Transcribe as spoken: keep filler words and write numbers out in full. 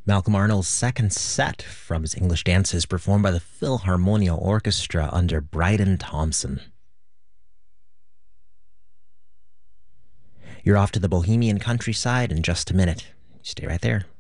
Malcolm Arnold's second set from his English dances performed by the Philharmonia Orchestra under Bryden Thompson. You're off to the Bohemian countryside in just a minute. Stay right there.